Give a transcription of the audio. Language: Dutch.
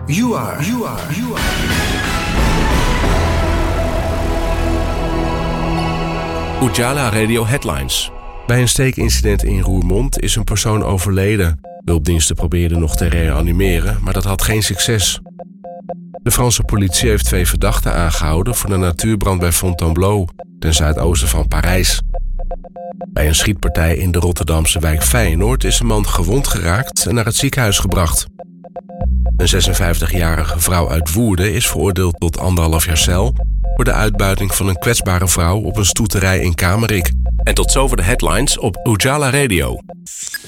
You are. Oejala Radio Headlines. Bij een steekincident in Roermond is een persoon overleden. Hulpdiensten probeerden nog te reanimeren, maar dat had geen succes. De Franse politie heeft 2 verdachten aangehouden voor de natuurbrand bij Fontainebleau, ten zuidoosten van Parijs. Bij een schietpartij in de Rotterdamse wijk Feyenoord is een man gewond geraakt en naar het ziekenhuis gebracht. Een 56-jarige vrouw uit Woerden is veroordeeld tot 1,5 jaar cel voor de uitbuiting van een kwetsbare vrouw op een stoeterij in Kamerik. En tot zover de headlines op Oejala Radio.